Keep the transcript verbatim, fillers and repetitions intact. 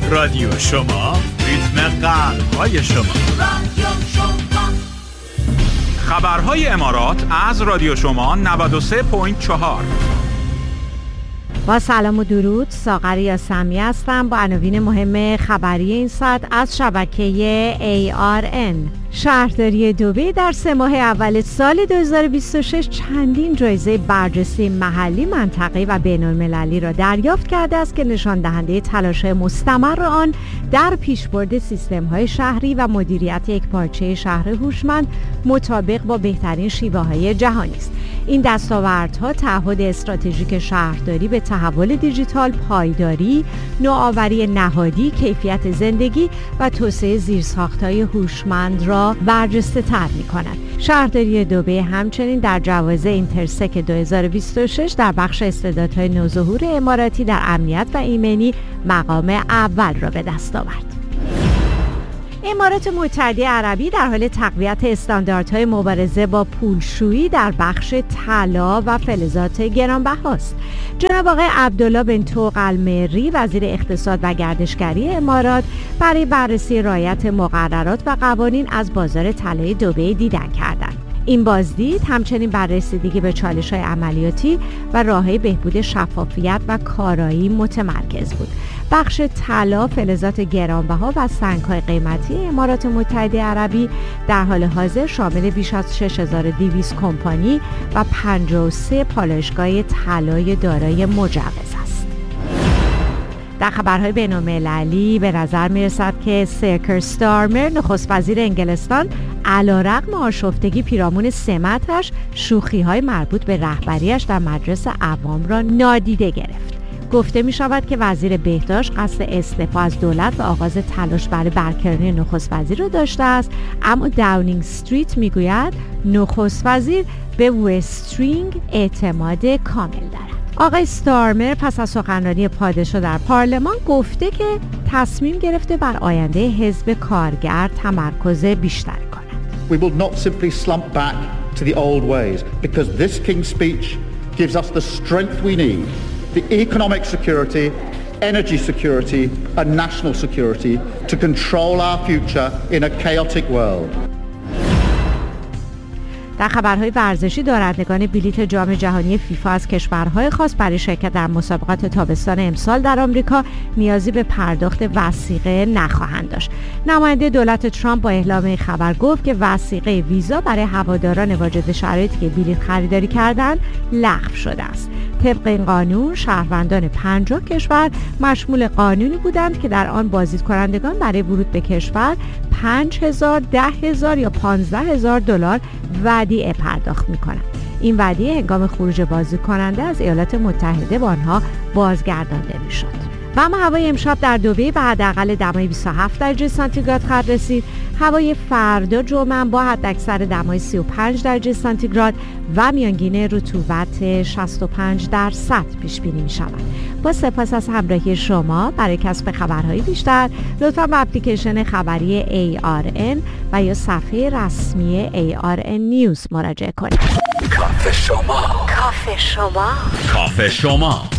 رادیو شما، ریتم قلب‌های شما. خبرهای امارات از رادیو شما نود و سه و چهار. با سلام و درود، ساغر یاسمی هستم با عناوین مهم خبری این ساعت از شبکه ای آر ان. شهرداری دبی در سه ماه اول سال دو هزار و بیست و شش چندین جایزه برجسته محلی، منطقه‌ای و بین‌المللی را دریافت کرده است که نشان دهنده تلاش‌های مستمر آن در پیشبرد سیستم‌های شهری و مدیریت یکپارچه شهر هوشمند مطابق با بهترین شیوه‌های جهانی است. این دستاوردها تعهد استراتژیک شهرداری به تحول دیجیتال، پایداری، نوآوری نهادی، کیفیت زندگی و توسعه زیرساخت‌های هوشمند را برجسته تر می کند. شهرداری دبی همچنین در جوایز اینترسک دو هزار و بیست و شش در بخش استعدادهای نوظهور اماراتی در امنیت و ایمنی مقام اول را به دست آورد. امارات متحده عربی در حال تقویت استانداردهای مبارزه با پولشویی در بخش طلا و فلزات گرانبهاست. جناب آقای عبدالله بن طوق المری، وزیر اقتصاد و گردشگری امارات، برای بررسی رعایت مقررات و قوانین از بازار طلای دبی دیدن کردند. این بازدید همچنین بر رسیدگی به چالش‌های عملیاتی و راه‌های بهبود شفافیت و کارایی متمرکز بود. بخش طلا، فلزات گرانبها و سنگ‌های قیمتی امارات متحده عربی در حال حاضر شامل بیش از شش هزار و دویست کمپانی و پنجاه و سه پالایشگاه طلای دارای مجوز است. در خبرهای بین‌المللی به نظر می‌رسد که سر کیر ستارمر، نخست وزیر انگلستان، علیرغم آشفتگی پیرامون سمتش، شوخی‌های مربوط به رهبریش در مجلس عوام را نادیده گرفت. گفته می شود که وزیر بهداشت قصد استعفا از دولت و آغاز تلاش برای برکناری نخست وزیر را داشته است، اما داونینگ استریت می گوید نخست وزیر به وسترینگ اعتماد کامل دارد. آقای ستارمر پس از سخنرانی پادشاه در پارلمان گفته که تصمیم گرفته بر آینده حزب کارگر تمرکز بیشتر کند. We will not simply slump back to the old ways because this King's speech gives us the strength we need, the economic security, energy security and national security to control our future in a chaotic world. در خبرهای ورزشی، دارندگان بلیت جام جهانی فیفا از کشورهای خاص برای شرکت در مسابقات تابستان امسال در آمریکا نیازی به پرداخت وثیقه نخواهند داشت. نماینده دولت ترامپ با اعلام این خبر گفت که وثیقه ویزا برای هواداران واجد شرایطی که بلیت خریداری کردند لغو شده است. طبق این قانون شهروندان پنجاه کشور مشمول قانونی بودند که در آن بازدیدکنندگان برای ورود به کشور پنج هزار، ده هزار یا پانزده هزار دلار ودیعه پرداخت می‌کنند. این ودیعه هنگام خروج بازدیدکننده از ایالات متحده به آنها بازگردانده می‌شد. و اما هوای امشب در دبی به حداقل دمای بیست و هفت درجه سانتیگراد خواهد رسید. هوای فردا جمعه با حداکثر دمای سی و پنج درجه سانتیگراد و میانگین رطوبت شصت و پنج درصد پیش بینی می شود. با سپاس از همراهی شما. برای کسب خبرهای بیشتر لطفاً به اپلیکیشن خبری ای آر ان و یا صفحه رسمی ای آر ان نیوز مراجعه کنید. کافه شما، کافه شما، کافه شما.